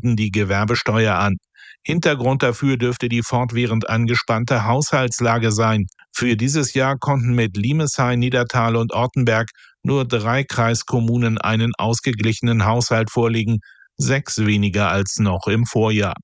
Kunden die Gewerbesteuer an. Hintergrund dafür dürfte die fortwährend angespannte Haushaltslage sein. Für dieses Jahr konnten mit Limeshain, Niedertal und Ortenberg nur 3 Kreiskommunen einen ausgeglichenen Haushalt vorlegen, 6 weniger als noch im Vorjahr.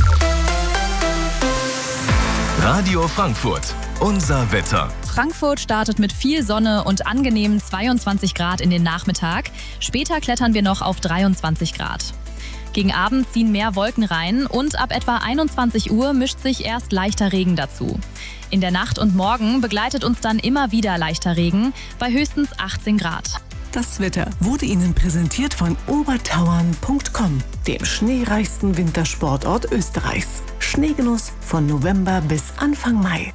Radio Frankfurt, unser Wetter. Frankfurt startet mit viel Sonne und angenehmen 22 Grad in den Nachmittag. Später klettern wir noch auf 23 Grad. Gegen Abend ziehen mehr Wolken rein und ab etwa 21 Uhr mischt sich erst leichter Regen dazu. In der Nacht und Morgen begleitet uns dann immer wieder leichter Regen bei höchstens 18 Grad. Das Wetter wurde Ihnen präsentiert von obertauern.com, dem schneereichsten Wintersportort Österreichs. Schneegenuss von November bis Anfang Mai.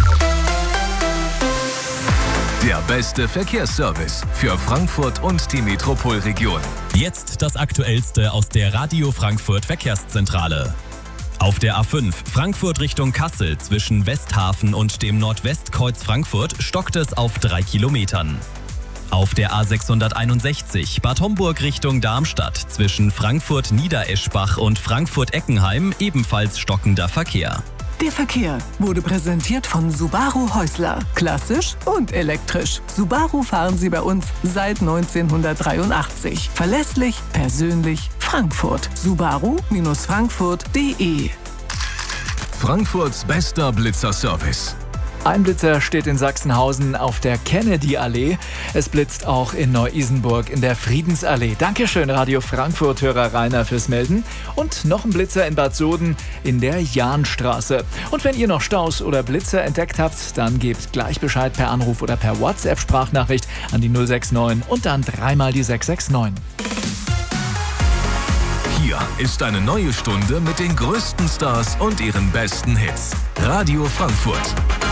Der beste Verkehrsservice für Frankfurt und die Metropolregion. Jetzt das Aktuellste aus der Radio Frankfurt Verkehrszentrale. Auf der A5 Frankfurt Richtung Kassel zwischen Westhafen und dem Nordwestkreuz Frankfurt stockt es auf 3 Kilometern. Auf der A661 Bad Homburg Richtung Darmstadt zwischen Frankfurt-Niedereschbach und Frankfurt-Eckenheim ebenfalls stockender Verkehr. Der Verkehr wurde präsentiert von Subaru Häusler. Klassisch und elektrisch. Subaru fahren Sie bei uns seit 1983. Verlässlich, persönlich, Frankfurt. Subaru-frankfurt.de. Frankfurts bester Blitzerservice. Ein Blitzer steht in Sachsenhausen auf der Kennedy-Allee. Es blitzt auch in Neu-Isenburg in der Friedensallee. Dankeschön, Radio Frankfurt-Hörer Rainer, fürs Melden. Und noch ein Blitzer in Bad Soden in der Jahnstraße. Und wenn ihr noch Staus oder Blitzer entdeckt habt, dann gebt gleich Bescheid per Anruf oder per WhatsApp-Sprachnachricht an die 069 und dann 3-mal die 669. Hier ist eine neue Stunde mit den größten Stars und ihren besten Hits. Radio Frankfurt.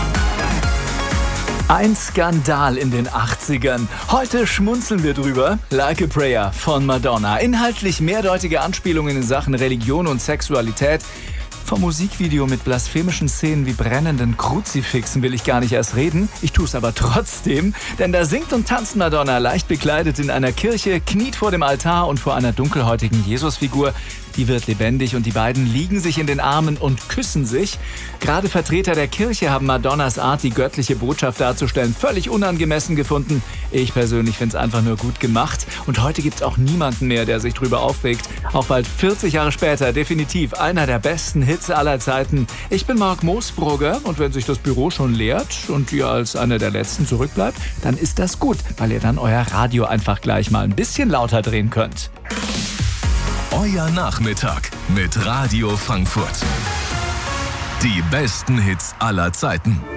Ein Skandal in den 80ern. Heute schmunzeln wir drüber. Like a Prayer von Madonna. Inhaltlich mehrdeutige Anspielungen in Sachen Religion und Sexualität. Vom Musikvideo mit blasphemischen Szenen wie brennenden Kruzifixen will ich gar nicht erst reden. Ich tue es aber trotzdem, denn da singt und tanzt Madonna leicht bekleidet in einer Kirche, kniet vor dem Altar und vor einer dunkelhäutigen Jesusfigur. Die wird lebendig und die beiden liegen sich in den Armen und küssen sich. Gerade Vertreter der Kirche haben Madonnas Art, die göttliche Botschaft darzustellen, völlig unangemessen gefunden. Ich persönlich finde es einfach nur gut gemacht. Und heute gibt es auch niemanden mehr, der sich drüber aufregt. Auch bald 40 Jahre später definitiv einer der besten Hits aller Zeiten. Ich bin Marc Moosbrugger und wenn sich das Büro schon leert und ihr als einer der Letzten zurückbleibt, dann ist das gut, weil ihr dann euer Radio einfach gleich mal ein bisschen lauter drehen könnt. Euer Nachmittag mit Radio Frankfurt. Die besten Hits aller Zeiten.